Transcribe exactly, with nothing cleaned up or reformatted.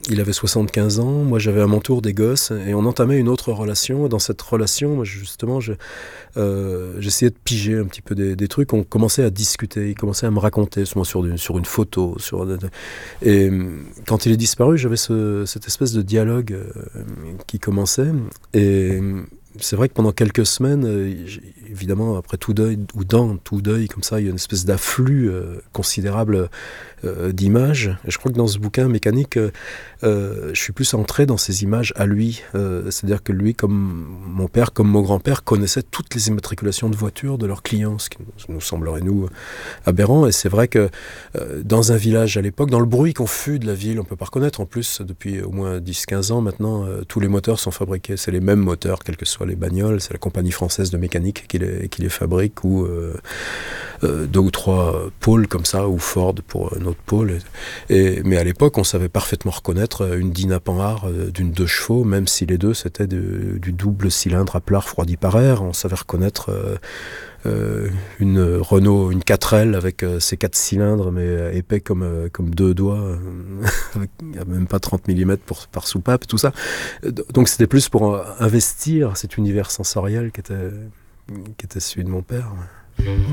il avait soixante-quinze ans, moi j'avais à mon tour des gosses, et on entamait une autre relation. Et dans cette relation, moi, justement, je, euh, j'essayais de piger un petit peu des, des trucs. On commençait à discuter, il commençait à me raconter, souvent sur, une- sur une photo. Sur, et quand il est disparu, j'avais ce, cette espèce de dialogue euh, qui commençait. Et c'est vrai que pendant quelques semaines, euh, j'ai- évidemment, après tout deuil, ou dans tout deuil, comme ça, il y a une espèce d'afflux euh, considérable euh, d'images. Et je crois que dans ce bouquin mécanique, euh, euh, je suis plus entré dans ces images à lui. Euh, c'est-à-dire que lui, comme mon père, comme mon grand-père, connaissait toutes les immatriculations de voitures de leurs clients, ce qui nous, nous semblerait, nous, aberrant. Et c'est vrai que euh, dans un village à l'époque, dans le bruit confus de la ville, on ne peut pas reconnaître. En plus, depuis au moins dix quinze ans maintenant, euh, tous les moteurs sont fabriqués. C'est les mêmes moteurs, quelles que soient les bagnoles. C'est la compagnie française de mécanique qui les, qui les fabrique, ou euh, euh, deux ou trois pôles comme ça, ou Ford pour un autre pôle. Et, et, mais à l'époque, on savait parfaitement reconnaître une Dyna Panhard euh, d'une deux chevaux, même si les deux, c'était de, du double cylindre à plat refroidi par air. On savait reconnaître euh, euh, une Renault, une quatre L avec euh, ses quatre cylindres, mais euh, épais comme, euh, comme deux doigts, euh, avec même pas trente millimètres pour, par soupape, tout ça. Donc c'était plus pour euh, investir cet univers sensoriel qui était, qui était celui de mon père.